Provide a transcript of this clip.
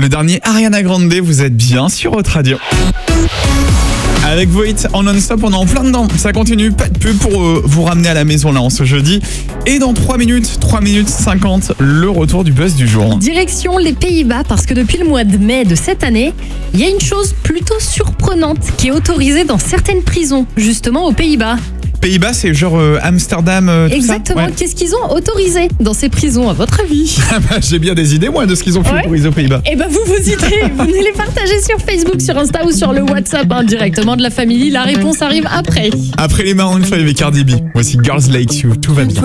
Le dernier Ariana Grande, vous êtes bien sur Haute Radio. Avec vos hits en non-stop, on est en plein dedans. Ça continue, pas de pub pour vous ramener à la maison là en ce jeudi. Et dans 3 minutes 50, le retour du buzz du jour. Direction les Pays-Bas, parce que depuis le mois de mai de cette année, il y a une chose plutôt surprenante qui est autorisée dans certaines prisons, justement aux Pays-Bas. Pays-Bas, c'est genre Amsterdam, tout Exactement. ça. Ouais. Qu'est-ce qu'ils ont autorisé dans ces prisons, à votre avis? J'ai bien des idées, moi, de ce qu'ils ont pu autoriser aux Pays-Bas. Eh ben vous idées, vous nous les partagez sur Facebook, sur Insta ou sur le WhatsApp directement de la famille. La réponse arrive après. Après les Maroon 5 et Cardi B, voici Girls Like You, tout va bien.